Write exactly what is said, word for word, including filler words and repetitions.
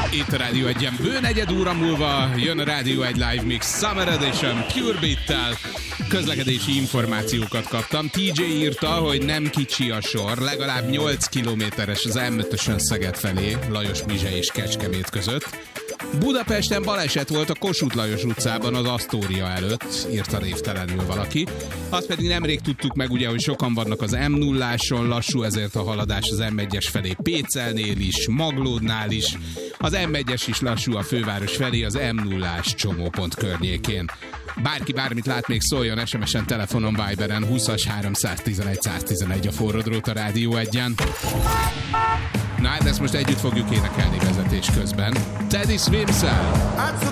Itt a Rádió Egyen bő negyed óra múlva jön a Rádió Egy Live Mix Summer Edition Pure Beat-tel. Közlekedési információkat kaptam. té jé írta, hogy nem kicsi a sor, legalább nyolc kilométeres az em ötösön Szeged felé, Lajos Mizse és Kecskemét között. Budapesten baleset volt a Kossuth Lajos utcában az Asztória előtt, írta névtelenül valaki. Azt pedig nemrég tudtuk meg ugye, hogy sokan vannak az em nulláson, lassú ezért a haladás az em egyes felé Pécelnél is, Maglódnál is. Az em egyes is lassú a főváros felé, az em nullás csomópont környékén. Bárki bármit lát, még szóljon es em es-en, telefonon, Viberen húszas háromszáztizenegy száztizenegy a forró drót a Rádió Egyen. Na hát ezt most együtt fogjuk énekelni vezetés közben. Teddy Swims-el!